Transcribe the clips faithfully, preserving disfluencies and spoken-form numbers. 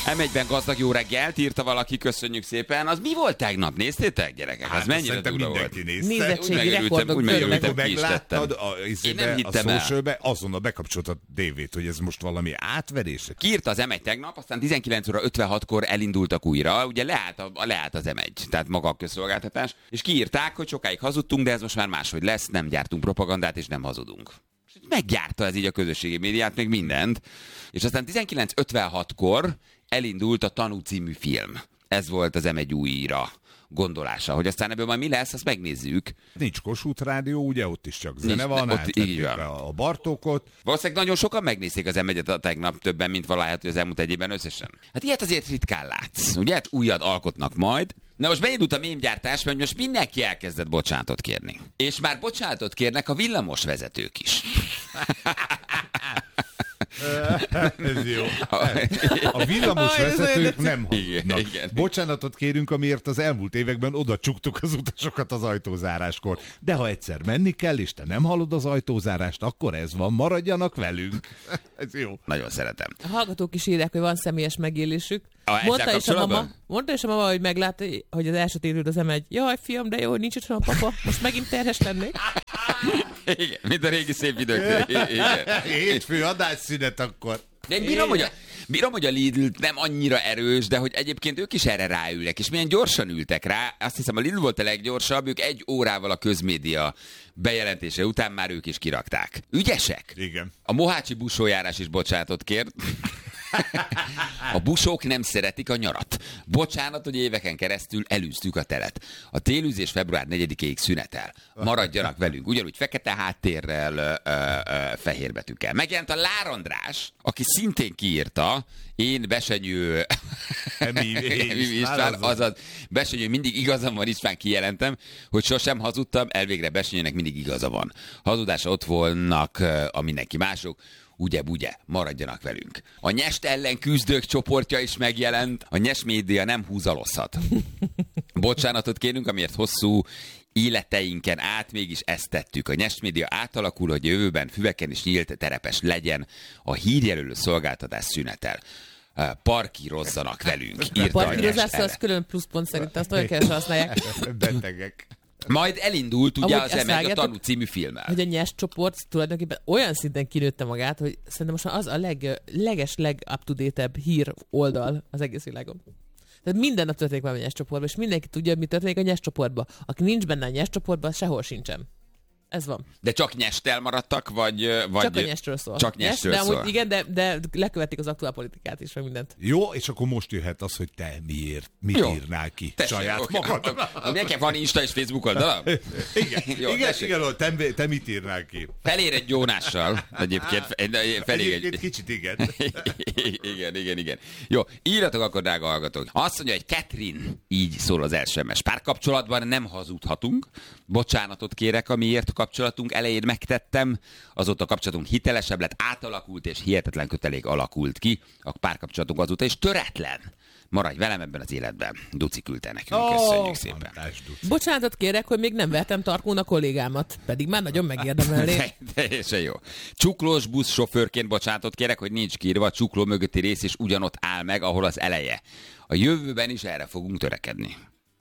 em egyben gazdag jó reggelt, írta valaki, köszönjük szépen. Az mi volt tegnap? Néztétek, gyerekek? Hát, az mennyire durva volt? Nézettségi rekordok megörültem, ki is tettem. A, Én nem a hittem el. socialbe, azonnal bekapcsolt a tévét, hogy ez most valami átverés. Kiírta az em egy tegnap, aztán tizenkilenc óra ötvenhatkor elindultak újra, ugye leállt, a, leállt az em egy, tehát maga a közszolgáltatás, és kiírták, hogy sokáig hazudtunk, de ez most már máshogy lesz, nem gyártunk propagandát, és nem hazudunk. Meggyárta ez így a közösségi médiát, még mindent. És aztán tizenkilenc ötvenhatkor elindult a Tanú című film. Ez volt az em egy újra gondolása. Hogy aztán ebből majd mi lesz, azt megnézzük. Nincs Kossuth Rádió, ugye ott is csak zene Nincs, van, ott így van. a Bartókot. Valószínűleg nagyon sokan megnézték az em egyet a tegnap, többen, mint valahogy az elmúlt egy évben összesen. Hát ilyet azért ritkán látsz. Ugye? Hát újat alkotnak majd. Na most beindult a mémgyártás, mert most mindenki elkezdett bocsánatot kérni. És már bocsánatot kérnek a villamos vezetők is. Ez jó. A villamos vezetők nem hazudnak. Igen, igen. Bocsánatot kérünk, amiért az elmúlt években oda csuktuk az utasokat az ajtózáráskor. De ha egyszer menni kell, és te nem hallod az ajtózárást, akkor ez van, maradjanak velünk. Ez jó. Nagyon szeretem. A hallgatók is írják, hogy van személyes megélésük. A, mondta, is a mama, mondta is a mama, hogy meglátta, hogy az első térült az em egy. Jaj, fiam, de jó, nincs otthon a papa. Most megint terhes lennék. Igen, mint a régi szép idők. Igen. Hétfő adásszünet akkor. De én bírom, hogy a, bírom, hogy a Lidl nem annyira erős, de hogy egyébként ők is erre ráülnek, és milyen gyorsan ültek rá. Azt hiszem, a Lidl volt a leggyorsabb, ők egy órával a közmédia bejelentése után már ők is kirakták. Ügyesek? Igen. A mohácsi busójárás is bocsánatot kért. A busók nem szeretik a nyarat. Bocsánat, hogy éveken keresztül elűztük a telet. A télűzés február negyedikéig szünetel. Maradjanak velünk. Ugyanúgy fekete háttérrel, ö, ö, fehér betűkkel. Megjelent a Lár András, aki szintén kiírta, én Besenyő Emi István, azaz Besenyő mindig igazam van, István kijelentem, hogy sosem hazudtam, elvégre Besenyőnek mindig igaza van. Hazudása ott volnak a mindenki mások, ugye-bugye, maradjanak velünk. A Nyest ellen küzdők csoportja is megjelent, a Nyes média nem húzalozhat. Bocsánatot kérünk, amiért hosszú életeinken át mégis ezt tettük. A Nyes média átalakul, hogy jövőben füveken is nyílt terepes legyen, a hírjelölő szolgáltatás szünetel. Parkírozzanak velünk. A parkírozás az külön pluszpont szerint, azt olyan keresre használják. Betegek. Majd elindult ugye Amúgy az em egy a Tanú című filmmel. Hogy a Nyes csoport tulajdonképpen olyan szinten kinőtte magát, hogy szerintem most az a leg, leges, leg up-to-date-ebb hír oldal az egész világon. Tehát minden nap történik valami Nyes csoportban, és mindenki tudja, mi történik a Nyes csoportban. Aki nincs benne a Nyes csoportban, sehol sincsen. Ez van. De csak Nyestel maradtak, vagy... vagy csak a Nyesről szól. Csak Nyesről Nyes, de szól. Amúgy, igen, de, de lekövetik az aktuál politikát is, meg mindent. Jó, és akkor most jöhet az, hogy te miért, mit Jó. írnál ki Tessék, saját okay. magad. Nekem van Insta és Facebook oldala? Igen, Jó, igen, tessék. igen, te, te mit írnál ki? Felér egy Jónással. Egyébként felé Egyébként egy... kicsit igen. igen, igen, igen. Jó, írjatok akkor, drága hallgatók. Azt mondja, hogy Catherine, így szól az es em es. Párkapcsolatban nem hazudhatunk. Bocsánatot kérek, amiért kapcsolatunk elején megtettem. Azóta a kapcsolatunk hitelesebb lett, átalakult és hihetetlen kötelék alakult ki. A párkapcsolatunk azóta is töretlen. Maradj velem ebben az életben. Duci küldte nekünk, Oh, köszönjük szépen. fantás, Duci. Bocsánatot kérek, hogy még nem vertem tarkón a kollégámat, pedig már nagyon megérdemelné. Teljesen jó. Csuklós busz sofőrként bocsánatot kérek, hogy nincs kiírva, a csukló mögötti rész is ugyanott áll meg, ahol az eleje. A jövőben is erre fogunk törekedni.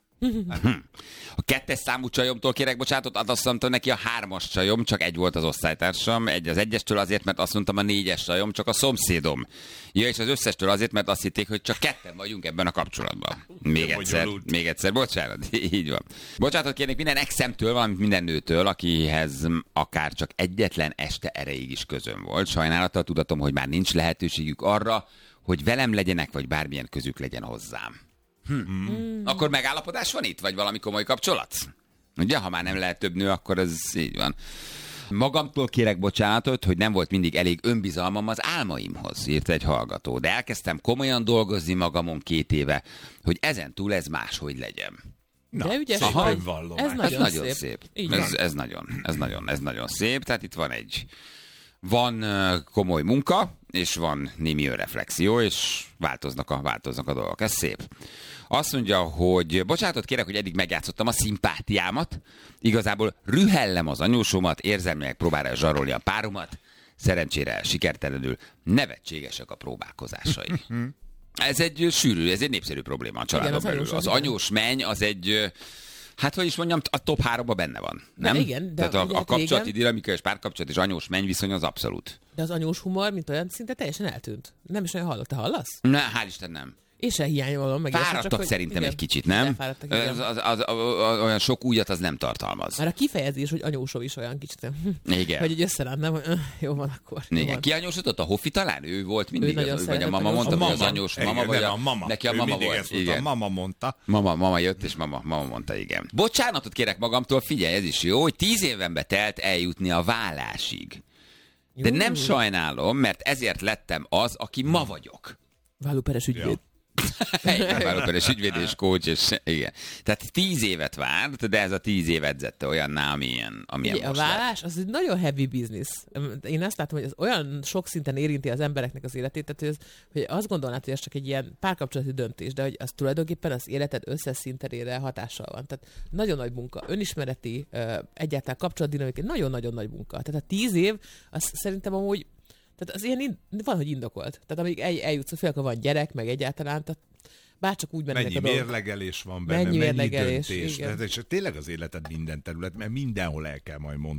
A kettes számú csajomtól kérek bocsánatot, azt mondtam neki a hármas csajom, csak egy volt az osztálytársam, egy az egyestől azért, mert azt mondtam a négyes csajom, csak a szomszédom. Ja, és az összestől azért, mert azt hitték, hogy csak ketten vagyunk ebben a kapcsolatban. Még egyszer, bonyolult. még egyszer, bocsánat, így van. Bocsánatot kérnék minden exemtől, valamint minden nőtől, akihez akár csak egyetlen este erejéig is közöm volt. Sajnálattal tudatom, hogy már nincs lehetőségük arra, hogy velem legyenek, vagy bármilyen közük legyen hozzám. Hm. Mm. Akkor megállapodás van itt? Vagy valami komoly kapcsolat? Ugye, ha már nem lehet több nő, akkor ez így van. Magamtól kérek bocsánatot, hogy nem volt mindig elég önbizalmam az álmaimhoz, írt egy hallgató. De elkezdtem komolyan dolgozni magamon két éve, hogy ezentúl ez máshogy legyen. Na, de ügyes szép vagy. vallomás. Ez Ez nagyon, nagyon szép. szép. Így Ez, van. ez, nagyon, ez, nagyon, ez nagyon szép. Tehát itt van egy van uh, komoly munka, és van némi önreflexió, és változnak a, változnak a dolgok. Ez szép. Azt mondja, hogy bocsánatot kérek, hogy eddig megjátszottam a szimpátiámat. Igazából rühellem az anyósomat, érzelmileg próbálja zsarolni a páromat. Szerencsére sikertelenül nevetségesek a próbálkozásai. Ez egy sűrű, ez egy népszerű probléma a családon Igen, az belül. anyós, Az az anyós menny az egy, hát hogy is mondjam, a top háromban benne van. Nem? De igen, de Tehát a, a ugye kapcsolati régen- dinamika és párkapcsolat és anyós menny viszony az abszolút. De az anyós humor, mint olyan, szinte teljesen eltűnt. Nem is olyan hallott. Te hallasz? Ne, hál' Isten nem. És se hiányolom meg. ilyesmi, Fáradtak csak, hogy- szerintem igen, egy kicsit, nem? elfáradtak, igen. Az, az, az, az, az, olyan sok újat az nem tartalmaz. Már a kifejezés, hogy anyósov is olyan kicsit. Igen. Hogy egy összerám, nem? Hogy, öh, jó van akkor. Jó Igen. van. Ki anyósodott? A Hoffi talán? Ő volt mindig? nagyon Az, vagy a szeretett mama anyós- mondta, A vagy az mama. anyós Igen, mama? Vagy nem, a, a mama. Neki a Ő mama mindig volt. ezt mondta, Igen. a mama mondta. Mama, mama jött, és mama, mama mondta, igen. Bocsánatot kérek magamtól, figyelj, ez is jó, hogy tíz évenbe telt eljutni a vállásig. De Jó. nem sajnálom, mert ezért lettem az, aki ma vagyok. Vállóperes ügyvéd. Ja. Egyáltalán és ügyvéd és coach, és igen. Tehát tíz évet várt, de ez a tíz év edzette olyanná, amilyen, amilyen Ugye, a most lett. vállás az egy nagyon heavy business. Én azt látom, hogy ez olyan sok szinten érinti az embereknek az életét, tehát hogy, ez, hogy azt gondolnád, hogy ez csak egy ilyen párkapcsolati döntés, de hogy az tulajdonképpen az életed összes szinterére hatással van. Tehát nagyon nagy munka, önismereti, ö, egyáltalán kapcsolatdinamikai, nagyon-nagyon nagy munka. Tehát a tíz év, az szerintem amúgy, tehát az ilyen ind- van, hogy indokolt. Tehát amíg el, eljutsz, főleg, ha van gyerek, meg egyáltalán, tehát bárcsak úgy mennek Mennyi a dolgok. mérlegelés van benne, Mennyi mennyi, mérlegelés, döntés. igen. Tehát, és tényleg az életed minden terület, mert mindenhol el kell majd mondani.